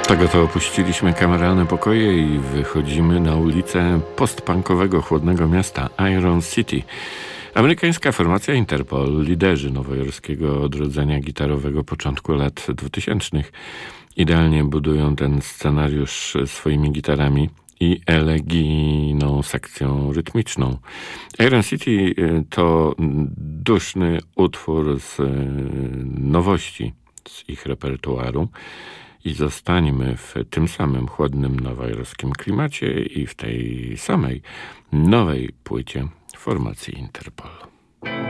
Tak oto opuściliśmy kameralne pokoje i wychodzimy na ulicę postpunkowego chłodnego miasta Iron City. Amerykańska formacja Interpol, liderzy nowojorskiego odrodzenia gitarowego początku lat 2000, idealnie budują ten scenariusz swoimi gitarami i elegijną sekcją rytmiczną. Iron City to duszny utwór z nowości z ich repertuaru i zostańmy w tym samym chłodnym nowojorskim klimacie i w tej samej nowej płycie formacji Interpol.